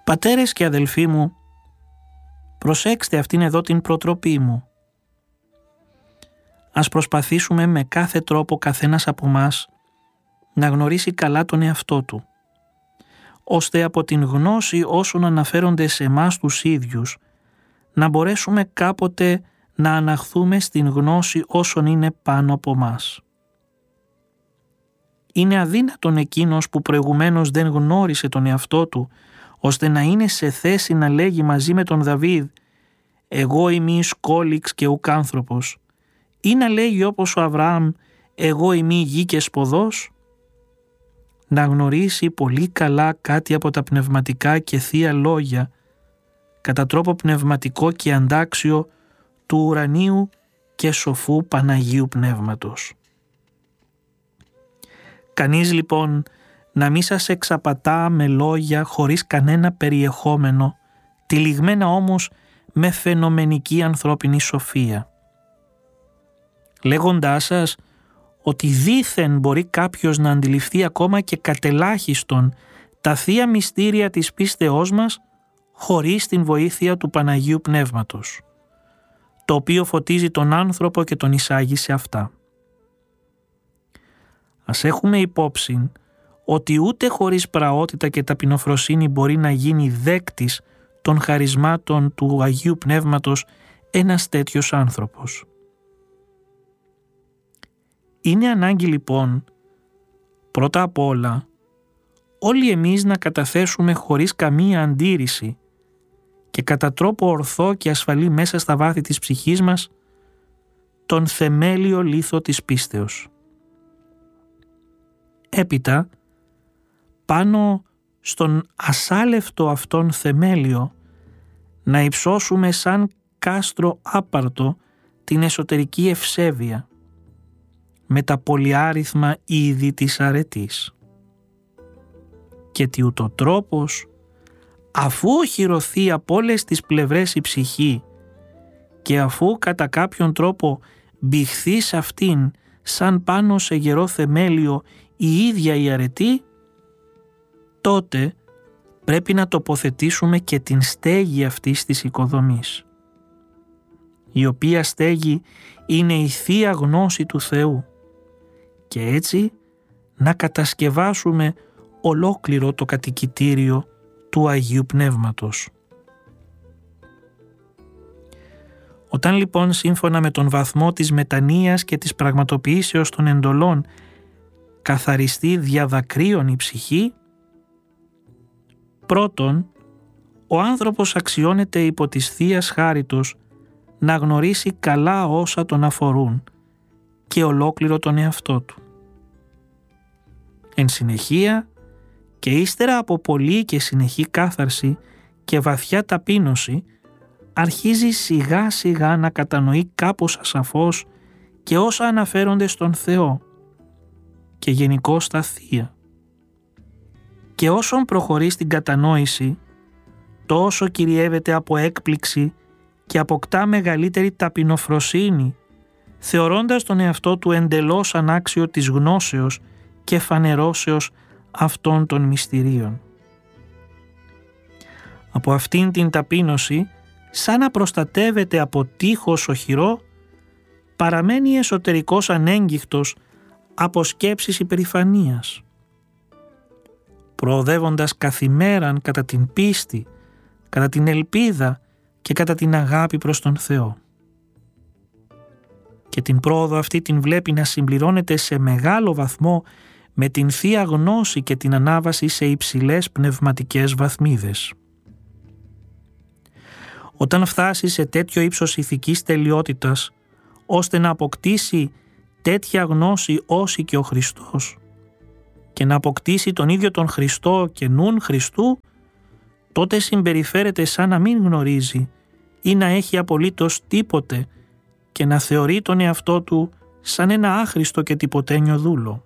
Πατέρες και αδελφοί μου, προσέξτε αυτήν εδώ την προτροπή μου. Ας προσπαθήσουμε με κάθε τρόπο καθένας από μας να γνωρίσει καλά τον εαυτό του, ώστε από την γνώση όσων αναφέρονται σε εμάς τους ίδιους να μπορέσουμε κάποτε να αναχθούμε στην γνώση όσων είναι πάνω από μας. Είναι αδύνατον εκείνος που προηγουμένως δεν γνώρισε τον εαυτό του, ώστε να είναι σε θέση να λέγει μαζί με τον Δαβίδ «Εγώ είμαι σκόλιξ και ουκ άνθρωπος», ή να λέγει όπως ο Αβραάμ «Εγώ είμαι γη και σποδός». Να γνωρίσει πολύ καλά κάτι από τα πνευματικά και θεία λόγια κατά τρόπο πνευματικό και αντάξιο του ουρανίου και σοφού Παναγίου Πνεύματος. Κανείς λοιπόν να μη σας εξαπατά με λόγια χωρίς κανένα περιεχόμενο, τυλιγμένα όμως με φαινομενική ανθρώπινη σοφία. Λέγοντάς σας ότι δήθεν μπορεί κάποιος να αντιληφθεί ακόμα και κατελάχιστον τα θεία μυστήρια της πίστεώς μας χωρίς την βοήθεια του Παναγίου Πνεύματος, το οποίο φωτίζει τον άνθρωπο και τον εισάγει σε αυτά. Ας έχουμε υπόψη ότι ούτε χωρίς πραότητα και ταπεινοφροσύνη μπορεί να γίνει δέκτης των χαρισμάτων του Αγίου Πνεύματος ένας τέτοιος άνθρωπος. Είναι ανάγκη λοιπόν, πρώτα απ' όλα, όλοι εμείς να καταθέσουμε χωρίς καμία αντίρρηση και κατά τρόπο ορθό και ασφαλή μέσα στα βάθη της ψυχής μας τον θεμέλιο λίθο της πίστεως. Έπειτα, πάνω στον ασάλευτο αυτόν θεμέλιο να υψώσουμε σαν κάστρο άπαρτο την εσωτερική ευσέβεια με τα πολυάριθμα είδη της αρετής. Και τι ούτω τρόπος, αφού οχυρωθεί από όλες τις πλευρές η ψυχή και αφού κατά κάποιον τρόπο μπηχθεί σε αυτήν σαν πάνω σε γερό θεμέλιο η ίδια η αρετή, τότε πρέπει να τοποθετήσουμε και την στέγη αυτής της οικοδομής, η οποία στέγη είναι η θεία γνώση του Θεού, και έτσι να κατασκευάσουμε ολόκληρο το κατοικητήριο του Αγίου Πνεύματος. Όταν λοιπόν σύμφωνα με τον βαθμό της μετανοίας και της πραγματοποιήσεως των εντολών καθαριστεί διαδακρύων η ψυχή, πρώτον, ο άνθρωπος αξιώνεται υπό της Θείας Χάριτος να γνωρίσει καλά όσα τον αφορούν και ολόκληρο τον εαυτό του. Εν συνεχεία και ύστερα από πολλή και συνεχή κάθαρση και βαθιά ταπείνωση, αρχίζει σιγά σιγά να κατανοεί κάπως ασαφώς και όσα αναφέρονται στον Θεό και γενικώς στα Θεία. Και όσον προχωρεί στην κατανόηση, τόσο κυριεύεται από έκπληξη και αποκτά μεγαλύτερη ταπεινοφροσύνη, θεωρώντας τον εαυτό του εντελώς ανάξιο της γνώσεως και φανερώσεως αυτών των μυστηρίων. Από αυτήν την ταπείνωση, σαν να προστατεύεται από τείχος οχυρό, παραμένει εσωτερικός ανέγγιχτος από σκέψεις υπερηφανίας, προοδεύοντας καθημέραν κατά την πίστη, κατά την ελπίδα και κατά την αγάπη προς τον Θεό. Και την πρόοδο αυτή την βλέπει να συμπληρώνεται σε μεγάλο βαθμό με την Θεία Γνώση και την ανάβαση σε υψηλές πνευματικές βαθμίδες. Όταν φτάσει σε τέτοιο ύψος ηθικής τελειότητας, ώστε να αποκτήσει τέτοια γνώση όσοι και ο Χριστός και να αποκτήσει τον ίδιο τον Χριστό και νουν Χριστού, τότε συμπεριφέρεται σαν να μην γνωρίζει ή να έχει απολύτως τίποτε και να θεωρεί τον εαυτό του σαν ένα άχρηστο και τυποτένιο δούλο.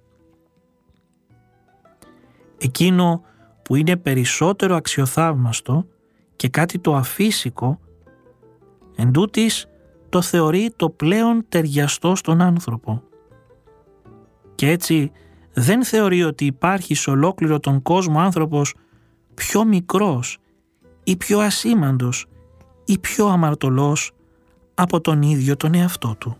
Εκείνο που είναι περισσότερο αξιοθαύμαστο και κάτι το αφύσικο, εντούτοις το θεωρεί το πλέον ταιριαστό στον άνθρωπο. Και έτσι δεν θεωρεί ότι υπάρχει σε ολόκληρο τον κόσμο άνθρωπος πιο μικρός ή πιο ασήμαντος ή πιο αμαρτωλός από τον ίδιο τον εαυτό του.